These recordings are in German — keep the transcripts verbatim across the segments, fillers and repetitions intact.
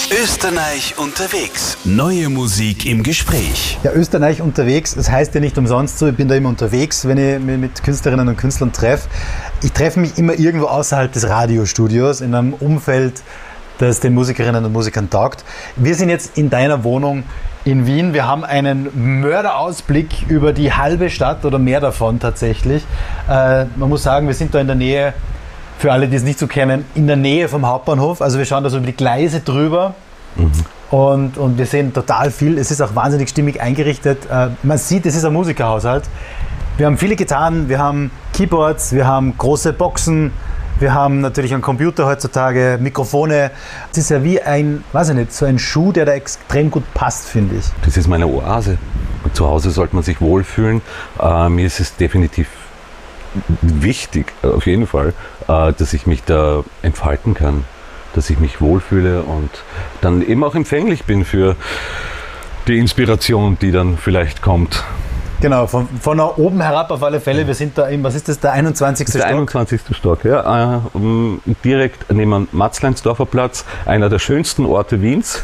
Österreich unterwegs. Neue Musik im Gespräch. Ja, Österreich unterwegs, das heißt ja nicht umsonst so, ich bin da immer unterwegs, wenn ich mich mit Künstlerinnen und Künstlern treffe. Ich treffe mich immer irgendwo außerhalb des Radiostudios, in einem Umfeld, das den Musikerinnen und Musikern taugt. Wir sind jetzt in deiner Wohnung in Wien. Wir haben einen Mörderausblick über die halbe Stadt oder mehr davon tatsächlich. Äh, man muss sagen, wir sind da in der Nähe, für alle, die es nicht so kennen, in der Nähe vom Hauptbahnhof. Also wir schauen da so über die Gleise drüber. Mhm. Und, und wir sehen total viel. Es ist auch wahnsinnig stimmig eingerichtet. Äh, man sieht, es ist ein Musikerhaushalt. Wir haben viele Gitarren, wir haben Keyboards, wir haben große Boxen, wir haben natürlich einen Computer heutzutage, Mikrofone. Es ist ja wie ein, weiß ich nicht, so ein Schuh, der da extrem gut passt, finde ich. Das ist meine Oase. Zu Hause sollte man sich wohlfühlen. Äh, mir ist es definitiv wichtig, auf jeden Fall, äh, dass ich mich da entfalten kann, dass ich mich wohlfühle und dann eben auch empfänglich bin für die Inspiration, die dann vielleicht kommt. Genau, von, von da oben herab auf alle Fälle. Wir sind da im, was ist das, der einundzwanzigste Der Stock? einundzwanzigste Stock, ja. Äh, um, direkt neben Matzleinsdorfer Platz, einer der schönsten Orte Wiens.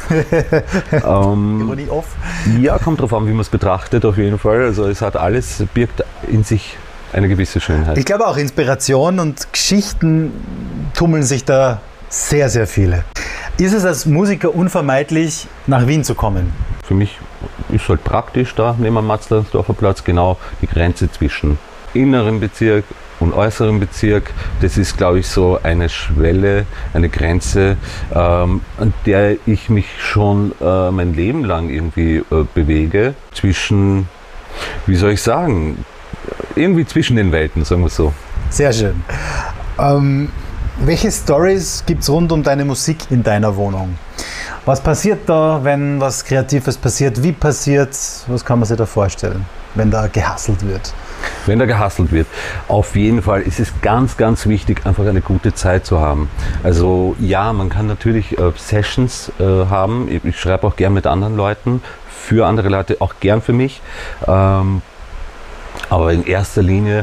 ähm, Ironie off. Ja, kommt drauf an, wie man es betrachtet, auf jeden Fall. Also es hat alles, birgt in sich eine gewisse Schönheit. Ich glaube auch Inspiration und Geschichten tummeln sich da sehr, sehr viele. Ist es als Musiker unvermeidlich, nach Wien zu kommen? Für mich ist halt praktisch da neben dem Matzleinsdorfer Platz genau die Grenze zwischen inneren Bezirk und äußeren Bezirk. Das ist, glaube ich, so eine Schwelle, eine Grenze, ähm, an der ich mich schon äh, mein Leben lang irgendwie äh, bewege. Zwischen, wie soll ich sagen, irgendwie zwischen den Welten, sagen wir es so. Sehr schön. Ähm, welche Stories gibt es rund um deine Musik in deiner Wohnung? Was passiert da, wenn was Kreatives passiert? Wie passiert es? Was kann man sich da vorstellen, wenn da gehustelt wird? Wenn da gehustelt wird. Auf jeden Fall ist es ganz, ganz wichtig, einfach eine gute Zeit zu haben. Also ja, man kann natürlich äh, Sessions äh, haben. Ich, ich schreibe auch gern mit anderen Leuten, für andere Leute, auch gern für mich. Ähm, aber in erster Linie,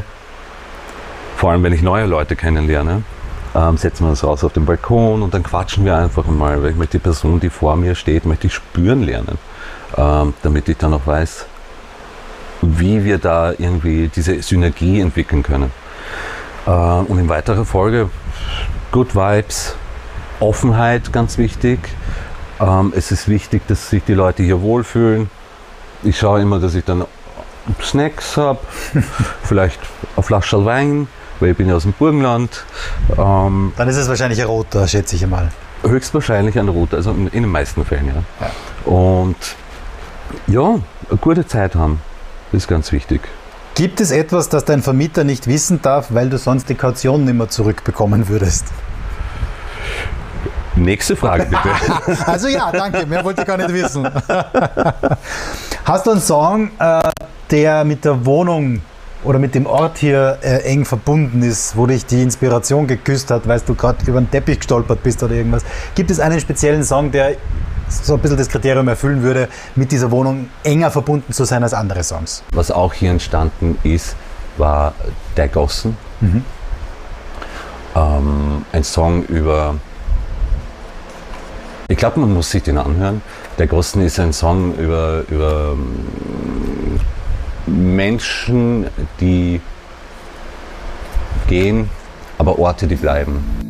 vor allem wenn ich neue Leute kennenlerne, ähm, setzen wir uns raus auf den Balkon und dann quatschen wir einfach mal, weil ich möchte die Person, die vor mir steht, möchte ich spüren lernen, ähm, damit ich dann auch weiß, wie wir da irgendwie diese Synergie entwickeln können. Äh, und in weiterer Folge Good Vibes, Offenheit, ganz wichtig. Ähm, es ist wichtig, dass sich die Leute hier wohlfühlen. Ich schaue immer, dass ich dann Snacks habe, vielleicht eine Flasche Wein, weil ich bin ja aus dem Burgenland. Ähm, Dann ist es wahrscheinlich ein roter, schätze ich einmal. Höchstwahrscheinlich ein roter, also in, in den meisten Fällen, ja. ja. Und ja, eine gute Zeit haben, ist ganz wichtig. Gibt es etwas, das dein Vermieter nicht wissen darf, weil du sonst die Kaution nicht mehr zurückbekommen würdest? Nächste Frage bitte. Also ja, danke, mehr wollte ich gar nicht wissen. Hast du einen Song, äh, der mit der Wohnung oder mit dem Ort hier äh, eng verbunden ist, wo dich die Inspiration geküsst hat, weil du gerade über den Teppich gestolpert bist oder irgendwas? Gibt es einen speziellen Song, der so ein bisschen das Kriterium erfüllen würde, mit dieser Wohnung enger verbunden zu sein als andere Songs? Was auch hier entstanden ist, war Der Gossen. Mhm. Ähm, ein Song über... Ich glaube, man muss sich den anhören. Der Gossen ist ein Song über, über Menschen, die gehen, aber Orte, die bleiben.